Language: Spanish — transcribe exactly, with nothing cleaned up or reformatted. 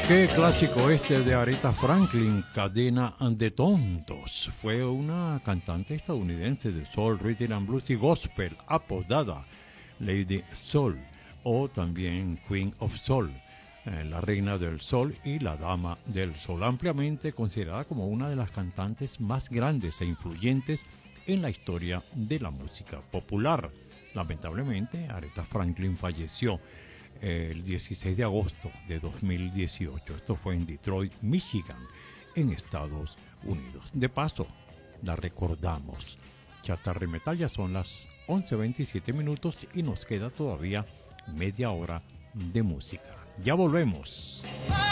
Qué clásico este de Aretha Franklin, Cadena de Tontos. Fue una cantante estadounidense de soul, rhythm and blues y gospel, apodada Lady Soul o también Queen of Soul, eh, la reina del sol y la dama del sol, ampliamente considerada como una de las cantantes más grandes e influyentes en la historia de la música popular. Lamentablemente, Aretha Franklin falleció el dieciséis de agosto de dos mil dieciocho. Esto fue en Detroit, Michigan, en Estados Unidos. De paso, la recordamos. Chatarra y Metal, ya son las once veintisiete minutos y nos queda todavía media hora de música. Ya volvemos.